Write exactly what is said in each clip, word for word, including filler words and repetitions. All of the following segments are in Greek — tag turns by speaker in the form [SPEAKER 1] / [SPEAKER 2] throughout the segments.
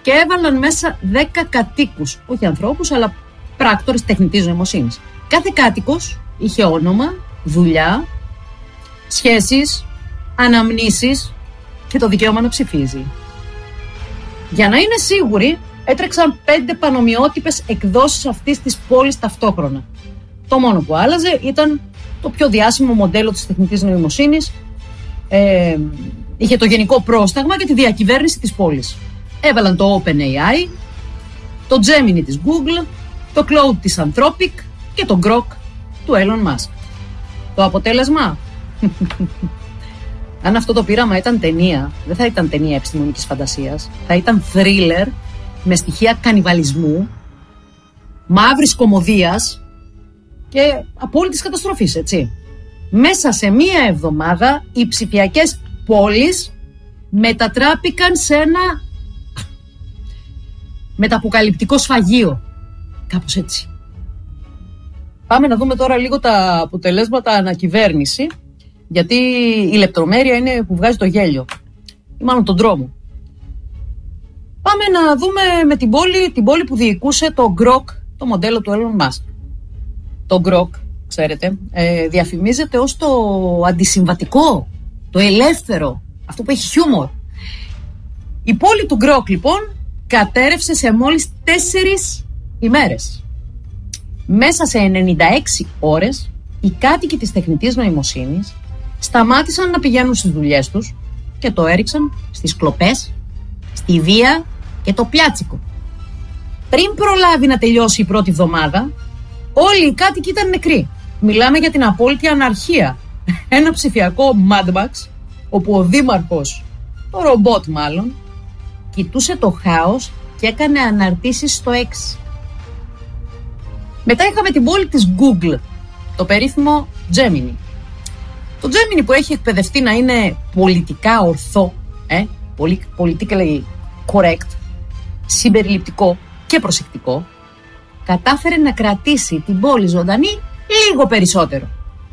[SPEAKER 1] και έβαλαν μέσα δέκα κατοίκους, όχι ανθρώπους, αλλά πράκτορες τεχνητής νοημοσύνης. Κάθε κάτοικος είχε όνομα, δουλειά, σχέσεις, αναμνήσεις και το δικαίωμα να ψηφίζει. Για να είναι σίγουροι, έτρεξαν πέντε πανομοιότυπες εκδόσεις αυτής της πόλης ταυτόχρονα. Το μόνο που άλλαζε ήταν το πιο διάσημο μοντέλο της τεχνητής νοημοσύνης. Ε, είχε το γενικό πρόσταγμα και τη διακυβέρνηση της πόλης. Έβαλαν το OpenAI, το Gemini της Google, το Claude της Anthropic και το Grok του Elon Musk. Το αποτέλεσμα? Αν αυτό το πείραμα ήταν ταινία, δεν θα ήταν ταινία επιστημονικής φαντασίας. Θα ήταν thriller με στοιχεία κανιβαλισμού, μαύρης κωμωδίας και απόλυτης καταστροφής, έτσι. Μέσα σε μία εβδομάδα οι ψηφιακές πόλεις μετατράπηκαν σε ένα μεταποκαλυπτικό σφαγείο. Κάπως έτσι. Πάμε να δούμε τώρα λίγο τα αποτελέσματα ανακυβέρνηση, γιατί η λεπτομέρεια είναι που βγάζει το γέλιο ή μάλλον τον τρόμο. Πάμε να δούμε με την πόλη, την πόλη που διοικούσε το Grok, το μοντέλο του Elon Musk. Το Grok, ξέρετε, ε, διαφημίζεται ως το αντισυμβατικό, το ελεύθερο, αυτό που έχει χιούμορ. Η πόλη του Grok λοιπόν κατέρευσε σε μόλις τέσσερις ημέρες. Μέσα σε ενενήντα έξι ώρες οι κάτοικοι της τεχνητής νοημοσύνης σταμάτησαν να πηγαίνουν στις δουλειές τους και το έριξαν στις κλοπές, στη βία και το πιάτσικο. Πριν προλάβει να τελειώσει η πρώτη εβδομάδα, όλοι οι κάτοικοι ήταν νεκροί. Μιλάμε για την απόλυτη αναρχία. Ένα ψηφιακό Mad Max, όπου ο δήμαρχος, το ρομπότ μάλλον, κοιτούσε το χάος και έκανε αναρτήσεις στο X. Μετά είχαμε την πόλη της Google, το περίφημο Gemini. Το Gemini που έχει εκπαιδευτεί να είναι πολιτικά ορθό, ε, politically correct, συμπεριληπτικό και προσεκτικό, κατάφερε να κρατήσει την πόλη ζωντανή λίγο περισσότερο.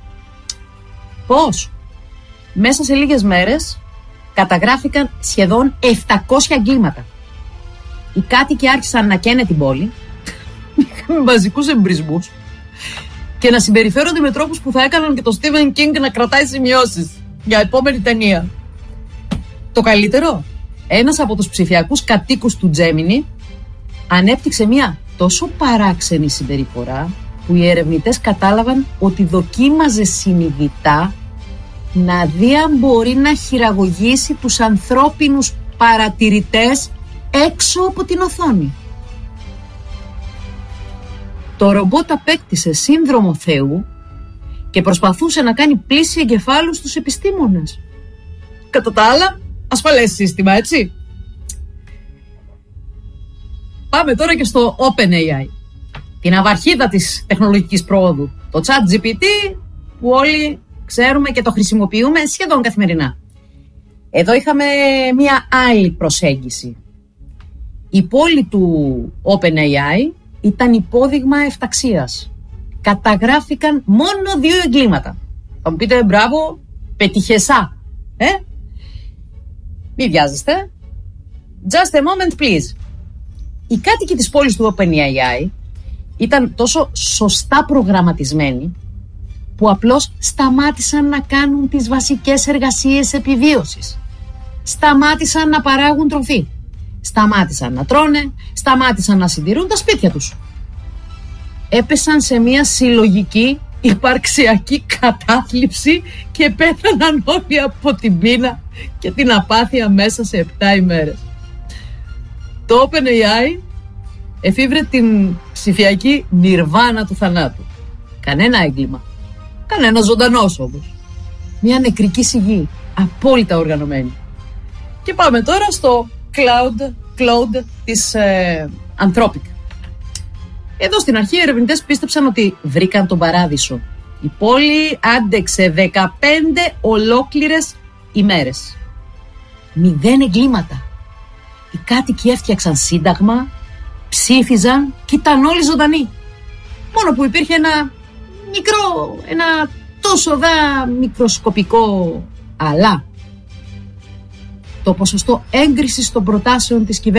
[SPEAKER 1] Πώς? Μέσα σε λίγες μέρες καταγράφηκαν σχεδόν επτακόσια εγκλήματα. Οι κάτοικοι άρχισαν να καίνε την πόλη, είχαμε μαζικούς εμπρισμούς και να συμπεριφέρονται με τρόπους που θα έκαναν και το Stephen King να κρατάει σημειώσεις για επόμενη ταινία. Το καλύτερο, ένας από τους ψηφιακούς κατοίκους του Gemini ανέπτυξε μια τόσο παράξενη συμπεριφορά που οι ερευνητές κατάλαβαν ότι δοκίμαζε συνειδητά να δει αν μπορεί να χειραγωγήσει τους ανθρώπινους παρατηρητές έξω από την οθόνη. Το ρομπότ απέκτησε σύνδρομο Θεού και προσπαθούσε να κάνει πλήση εγκεφάλου στους επιστήμονες. Κατά τα άλλα, ασφαλές σύστημα, έτσι. Πάμε τώρα και στο OpenAI, την αυαρχίδα της τεχνολογικής πρόοδου. Το ChatGPT που όλοι ξέρουμε και το χρησιμοποιούμε σχεδόν καθημερινά. Εδώ είχαμε μία άλλη προσέγγιση. Η πόλη του OpenAI ήταν υπόδειγμα εφταξίας. Καταγράφηκαν μόνο δύο εγκλήματα. Θα μου πείτε μπράβο, πετυχεσά. Ε? Μη βιάζεστε. Just a moment please. Οι κάτοικοι της πόλης του OpenAI ήταν τόσο σωστά προγραμματισμένοι που απλώς σταμάτησαν να κάνουν τις βασικές εργασίες επιβίωσης. Σταμάτησαν να παράγουν τροφή. Σταμάτησαν να τρώνε, σταμάτησαν να συντηρούν τα σπίτια τους. Έπεσαν σε μια συλλογική υπαρξιακή κατάθλιψη και πέθαναν όλοι από την πείνα και την απάθεια μέσα σε επτά ημέρες. Το OpenAI εφήβρε την ψηφιακή νιρβάνα του θανάτου. Κανένα έγκλημα. Κανένα ζωντανός όμως. Μια νεκρική σιγή, απόλυτα οργανωμένη. Και πάμε τώρα στο Cloud, Cloud της ε, Anthropic. Εδώ στην αρχή οι ερευνητές πίστεψαν ότι βρήκαν τον παράδεισο. Η πόλη άντεξε δεκαπέντε ολόκληρες ημέρες. Μηδέν εγκλήματα. Οι κάτοικοι έφτιαξαν σύνταγμα, ψήφιζαν και ήταν όλοι ζωντανοί. Μόνο που υπήρχε ένα μικρό, ένα τόσο δα μικροσκοπικό αλλά. Το ποσοστό έγκρισης των προτάσεων της κυβέρνησης